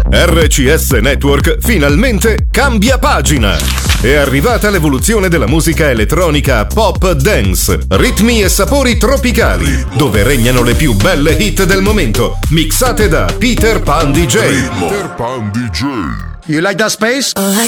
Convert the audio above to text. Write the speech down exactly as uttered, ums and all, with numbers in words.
R C S Network finalmente cambia pagina. È arrivata l'evoluzione della musica elettronica pop dance, ritmi e sapori tropicali, dove regnano le più belle hit del momento, mixate da Peter Pan D J. Peter Pan D J. You like that space? Oh, I